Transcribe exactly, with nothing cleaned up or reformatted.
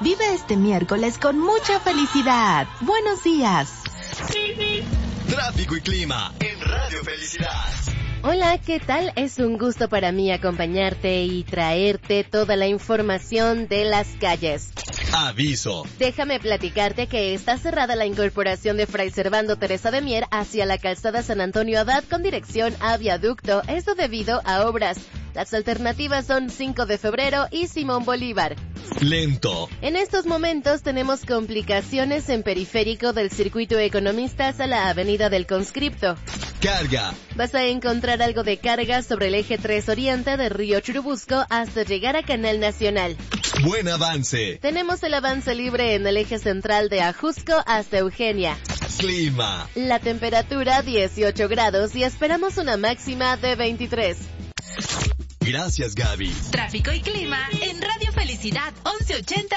Vive este miércoles con mucha felicidad. Buenos días. Tráfico y clima en Radio Felicidad. Hola, ¿qué tal? Es un gusto para mí acompañarte y traerte toda la información de las calles. Aviso. Déjame platicarte que está cerrada la incorporación de Fray Servando Teresa de Mier hacia la calzada San Antonio Abad con dirección a Viaducto, esto debido a obras. Las alternativas son cinco de febrero y Simón Bolívar. Lento. En estos momentos tenemos complicaciones en periférico del circuito Economistas a la avenida del Conscripto. Carga. Vas a encontrar algo de carga sobre el eje tres Oriente de Río Churubusco hasta llegar a Canal Nacional. Buen avance. Tenemos el avance libre en el eje central de Ajusco hasta Eugenia. Clima. La temperatura dieciocho grados y esperamos una máxima de veintitrés. Gracias, Gaby. Tráfico y clima en Radio Felicidad once ochenta